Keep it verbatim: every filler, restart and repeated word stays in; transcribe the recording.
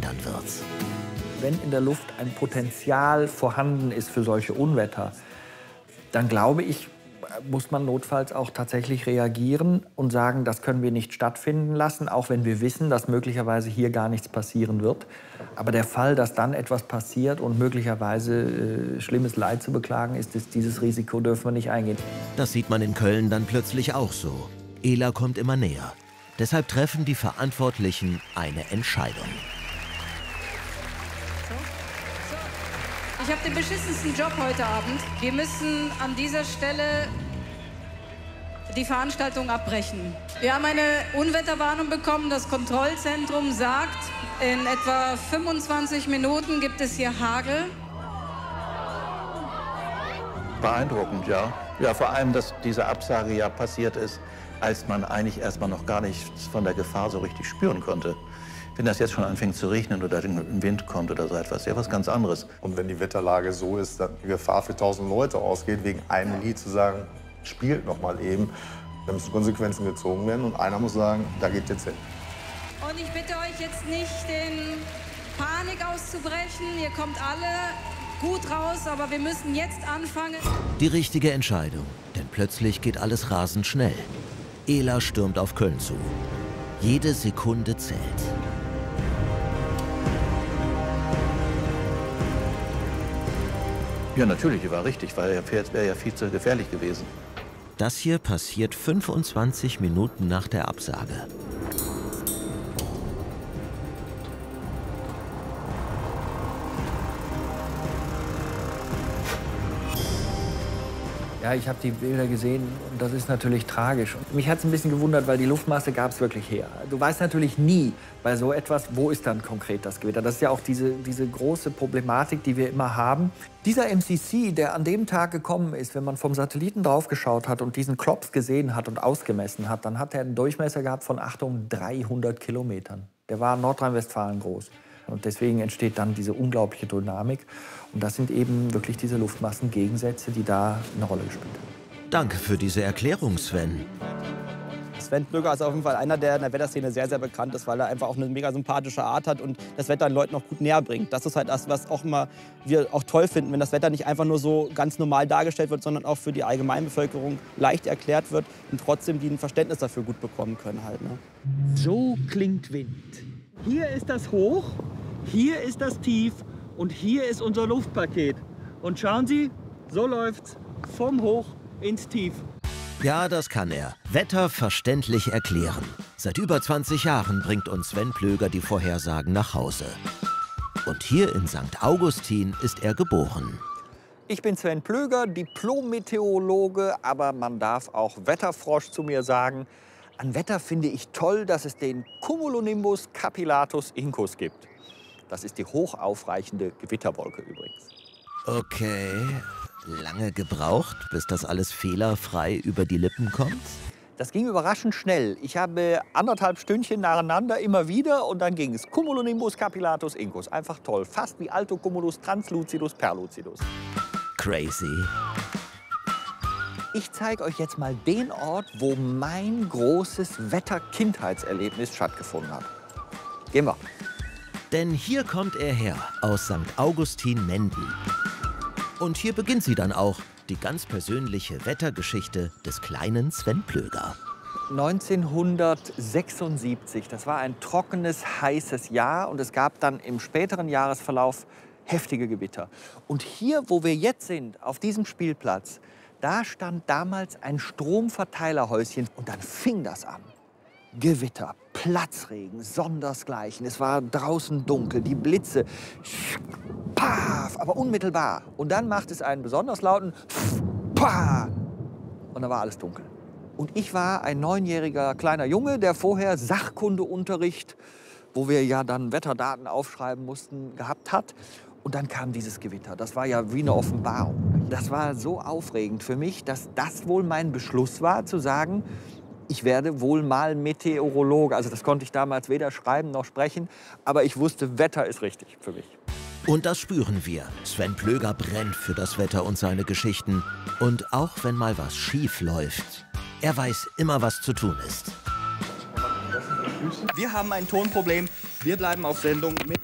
erneuern wird. Wenn in der Luft ein Potenzial vorhanden ist für solche Unwetter, dann glaube ich, muss man notfalls auch tatsächlich reagieren und sagen, das können wir nicht stattfinden lassen, auch wenn wir wissen, dass möglicherweise hier gar nichts passieren wird. Aber der Fall, dass dann etwas passiert und möglicherweise äh, schlimmes Leid zu beklagen ist, ist, dieses Risiko dürfen wir nicht eingehen. Das sieht man in Köln dann plötzlich auch so. Ela kommt immer näher. Deshalb treffen die Verantwortlichen eine Entscheidung. Ich habe den beschissensten Job heute Abend. Wir müssen an dieser Stelle die Veranstaltung abbrechen. Wir haben eine Unwetterwarnung bekommen. Das Kontrollzentrum sagt, in etwa fünfundzwanzig Minuten gibt es hier Hagel. Beeindruckend, ja. Ja, vor allem, dass diese Absage ja passiert ist, als man eigentlich erstmal noch gar nichts von der Gefahr so richtig spüren konnte. Wenn das jetzt schon anfängt zu regnen oder ein Wind kommt oder so etwas, ja, was ganz anderes. Und wenn die Wetterlage so ist, dass die Gefahr für tausend Leute ausgeht, wegen einem Lied zu sagen, spielt noch mal eben, dann müssen Konsequenzen gezogen werden und einer muss sagen, da geht jetzt hin. Und ich bitte euch jetzt nicht in Panik auszubrechen. Ihr kommt alle gut raus, aber wir müssen jetzt anfangen. Die richtige Entscheidung, denn plötzlich geht alles rasend schnell. Ela stürmt auf Köln zu. Jede Sekunde zählt. Ja, natürlich, die war richtig, weil es wäre ja viel zu gefährlich gewesen. Das hier passiert fünfundzwanzig Minuten nach der Absage. Ja, ich habe die Bilder gesehen und das ist natürlich tragisch. Mich hat es ein bisschen gewundert, weil die Luftmasse gab es wirklich her. Du weißt natürlich nie bei so etwas, wo ist dann konkret das Gewitter. Das ist ja auch diese, diese große Problematik, die wir immer haben. Dieser M C C, der an dem Tag gekommen ist, wenn man vom Satelliten drauf geschaut hat und diesen Klops gesehen hat und ausgemessen hat, dann hat er einen Durchmesser gehabt von, Achtung, dreihundert Kilometern. Der war Nordrhein-Westfalen groß. Und deswegen entsteht dann diese unglaubliche Dynamik. Und das sind eben wirklich diese Luftmassengegensätze, die da eine Rolle gespielt haben. Danke für diese Erklärung, Sven. Sven Plöger ist auf jeden Fall einer, der in der Wetterszene sehr, sehr bekannt ist, weil er einfach auch eine mega sympathische Art hat und das Wetter den Leuten auch gut näher bringt. Das ist halt das, was auch immer wir auch toll finden, wenn das Wetter nicht einfach nur so ganz normal dargestellt wird, sondern auch für die Allgemeinbevölkerung leicht erklärt wird und trotzdem die ein Verständnis dafür gut bekommen können halt, ne? So klingt Wind. Hier ist das Hoch, hier ist das Tief und hier ist unser Luftpaket. Und schauen Sie, so läuft's vom Hoch ins Tief. Ja, das kann er. Wetter verständlich erklären. Seit über zwanzig Jahren bringt uns Sven Plöger die Vorhersagen nach Hause. Und hier in Sankt Augustin ist er geboren. Ich bin Sven Plöger, Diplom-Meteorologe, aber man darf auch Wetterfrosch zu mir sagen. An Wetter finde ich toll, dass es den Cumulonimbus capillatus incus gibt. Das ist die hochaufreichende Gewitterwolke übrigens. Okay, lange gebraucht, bis das alles fehlerfrei über die Lippen kommt? Das ging überraschend schnell. Ich habe anderthalb Stündchen nacheinander immer wieder und dann ging es Cumulonimbus capillatus incus. Einfach toll, fast wie Altocumulus translucidus perlucidus. Crazy. Ich zeige euch jetzt mal den Ort, wo mein großes Wetter-Kindheitserlebnis stattgefunden hat. Gehen wir. Denn hier kommt er her, aus Sankt Augustin-Menden. Und hier beginnt sie dann auch, die ganz persönliche Wettergeschichte des kleinen Sven Plöger. neunzehnhundertsechsundsiebzig, das war ein trockenes, heißes Jahr und es gab dann im späteren Jahresverlauf heftige Gewitter. Und hier, wo wir jetzt sind, auf diesem Spielplatz, da stand damals ein Stromverteilerhäuschen und dann fing das an. Gewitter, Platzregen, sondersgleichen. Es war draußen dunkel, die Blitze, paf, aber unmittelbar. Und dann macht es einen besonders lauten pah, und dann war alles dunkel. Und ich war ein neunjähriger kleiner Junge, der vorher Sachkundeunterricht, wo wir ja dann Wetterdaten aufschreiben mussten, gehabt hat. Und dann kam dieses Gewitter. Das war ja wie eine Offenbarung. Das war so aufregend für mich, dass das wohl mein Beschluss war, zu sagen, ich werde wohl mal Meteorologe. Also das konnte ich damals weder schreiben noch sprechen. Aber ich wusste, Wetter ist richtig für mich. Und das spüren wir. Sven Plöger brennt für das Wetter und seine Geschichten. Und auch wenn mal was schief läuft, er weiß immer, was zu tun ist. Wir haben ein Tonproblem. Wir bleiben auf Sendung mit